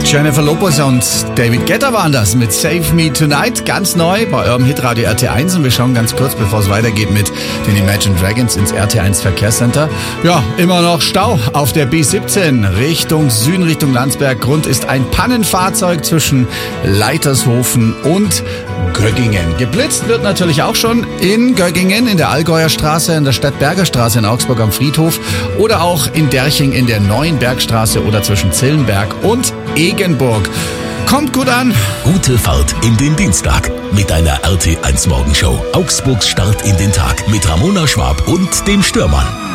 Jennifer Lopez und David Guetta waren das mit Save Me Tonight, ganz neu bei eurem Hitradio RT1 und wir schauen ganz kurz, bevor es weitergeht mit den Imagine Dragons ins RT1 Verkehrscenter. Ja, immer noch Stau auf der B17 Richtung Süden, Richtung Landsberg. Grund ist ein Pannenfahrzeug zwischen Leitershofen und Göggingen. Geblitzt wird natürlich auch schon in Göggingen, in der Allgäuer Straße, in der Stadtberger Straße in Augsburg am Friedhof oder auch in Derching in der Neuen Bergstraße oder zwischen Zillenberg und Egenburg. Kommt gut an. Gute Fahrt in den Dienstag mit einer RT1 Morgenshow. Augsburgs Start in den Tag mit Ramona Schwab und dem Stürmann.